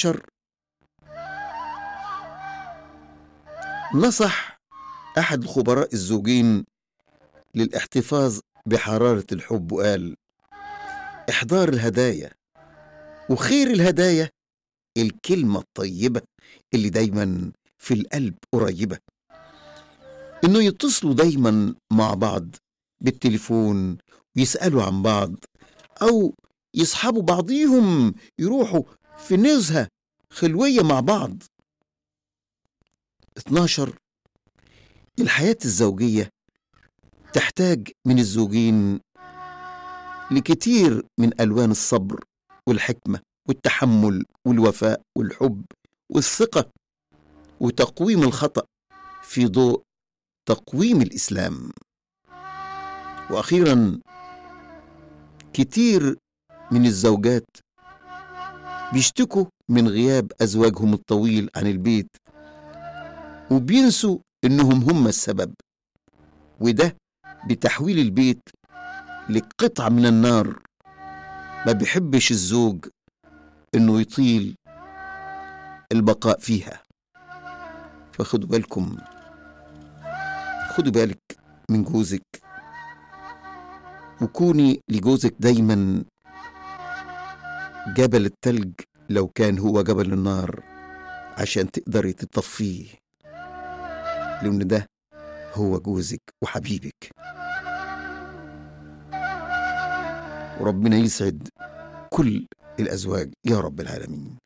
12 نصح أحد الخبراء الزوجين للاحتفاظ بحرارة الحب وقال: إحضار الهدايا، وخير الهدايا الكلمة الطيبة اللي دايما في القلب قريبة، إنه يتصلوا دايما مع بعض بالتليفون ويسألوا عن بعض، أو يصحبوا بعضيهم يروحوا في نزهة خلوية مع بعض. 12 الحياة الزوجية تحتاج من الزوجين لكتير من ألوان الصبر والحكمة والتحمل والوفاء والحب والثقة وتقويم الخطأ في ضوء تقويم الإسلام. وأخيرا، كتير من الزوجات بيشتكوا من غياب أزواجهم الطويل عن البيت، وبينسوا إنهم هم السبب، وده بتحويل البيت لقطعة من النار. ما بيحبش الزوج إنه يطيل البقاء فيها. فخدوا بالكم، خدوا بالك من جوزك، وكوني لجوزك دايما جبل التلج لو كان هو جبل النار، عشان تقدري تطفيه، لأن ده هو جوزك وحبيبك. وربنا يسعد كل الأزواج يا رب العالمين.